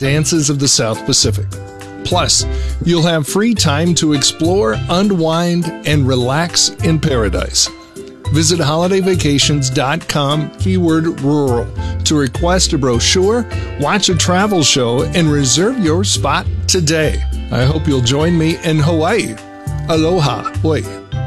dances of the South Pacific. Plus, you'll have free time to explore, unwind, and relax in paradise. Visit holidayvacations.com /rural to request a brochure, watch a travel show, and reserve your spot today. I hope you'll join me in Hawaii. Aloha, Hawaii.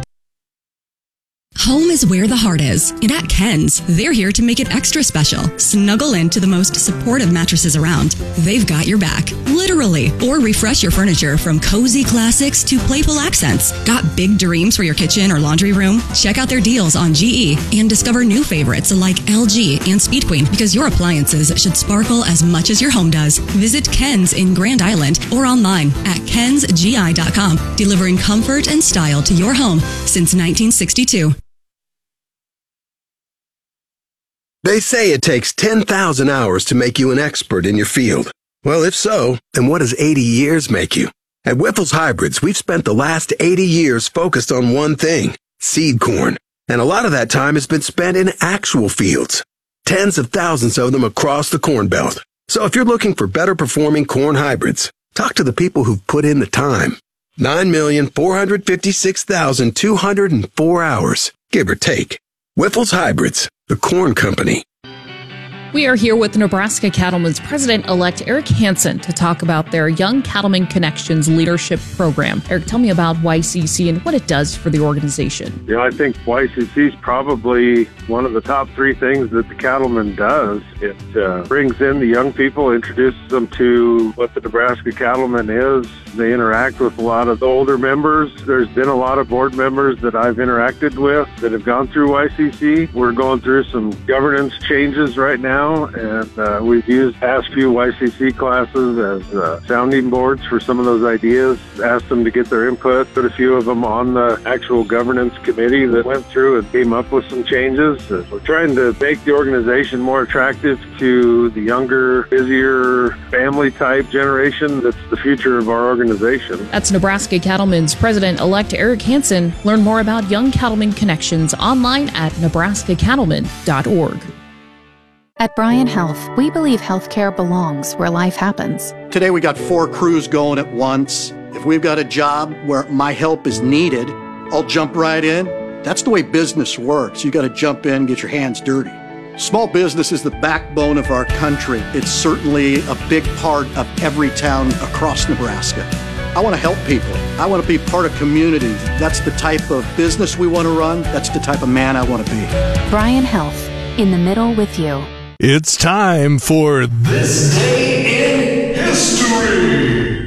Home is where the heart is, and at Ken's, they're here to make it extra special. Snuggle into the most supportive mattresses around. They've got your back, literally. Or refresh your furniture from cozy classics to playful accents. Got big dreams for your kitchen or laundry room? Check out their deals on GE and discover new favorites like LG and Speed Queen, because your appliances should sparkle as much as your home does. Visit Ken's in Grand Island or online at kensgi.com, delivering comfort and style to your home since 1962. They say it takes 10,000 hours to make you an expert in your field. Well, if so, then what does 80 years make you? At Wyffels Hybrids, we've spent the last 80 years focused on one thing, seed corn. And a lot of that time has been spent in actual fields. Tens of thousands of them across the Corn Belt. So if you're looking for better performing corn hybrids, talk to the people who've put in the time. 9,456,204 hours, give or take. Wyffels Hybrids, the corn company. We are here with Nebraska Cattlemen's President-elect Eric Hansen to talk about their Young Cattlemen Connections leadership program. Eric, tell me about YCC and what it does for the organization. I think YCC is probably one of the top three things that the Cattleman does. It brings in the young people, introduces them to what the Nebraska Cattleman is. They interact with a lot of the older members. There's been a lot of board members that I've interacted with that have gone through YCC. We're going through some governance changes right now, and we've used past few YCC classes as sounding boards for some of those ideas, asked them to get their input, put a few of them on the actual governance committee that went through and came up with some changes. We're trying to make the organization more attractive to the younger, busier, family-type generation that's the future of our organization. That's Nebraska Cattlemen's President-elect Eric Hansen. Learn more about Young Cattlemen Connections online at nebraskacattlemen.org. At Bryan Health, we believe healthcare belongs where life happens. Today we got 4 crews going at once. If we've got a job where my help is needed, I'll jump right in. That's the way business works. You got to jump in, get your hands dirty. Small business is the backbone of our country. It's certainly a big part of every town across Nebraska. I want to help people. I want to be part of communities. That's the type of business we want to run. That's the type of man I want to be. Bryan Health, in the middle with you. It's time for This Day in History.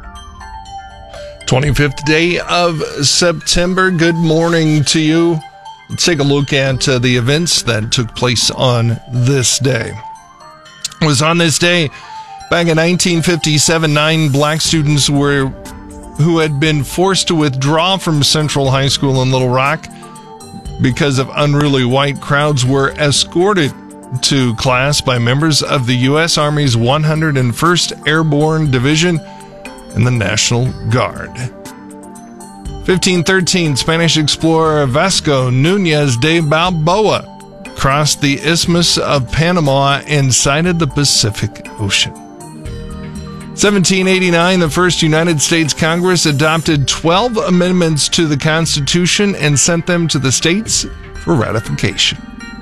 25th day of September. Good morning to you. Let's take a look at the events that took place on this day. It was on this day, back in 1957, 9 black students who had been forced to withdraw from Central High School in Little Rock because of unruly white crowds were escorted to class by members of the U.S. Army's 101st Airborne Division and the National Guard. 1513, Spanish explorer Vasco Núñez de Balboa crossed the Isthmus of Panama and sighted the Pacific Ocean. 1789, the first United States Congress adopted 12 amendments to the Constitution and sent them to the states for ratification.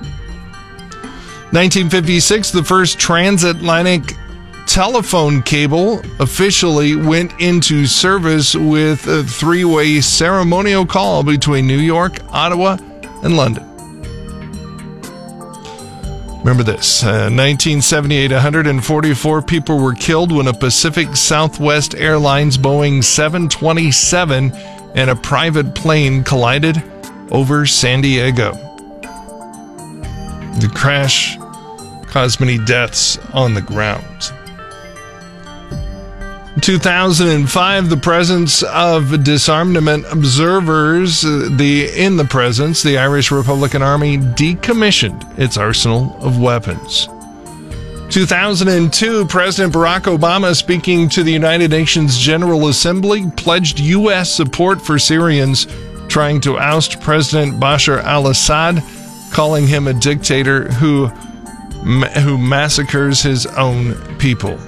1956, the first transatlantic telephone cable officially went into service with a 3-way ceremonial call between New York, Ottawa, and London. Remember this, 1978, 144 people were killed when a Pacific Southwest Airlines Boeing 727 and a private plane collided over San Diego. The crash caused many deaths on the ground. In 2005, the presence of disarmament observers, the Irish Republican Army decommissioned its arsenal of weapons. 2002, President Barack Obama, speaking to the United Nations General Assembly, pledged U.S. support for Syrians trying to oust President Bashar al-Assad, calling him a dictator who massacres his own people.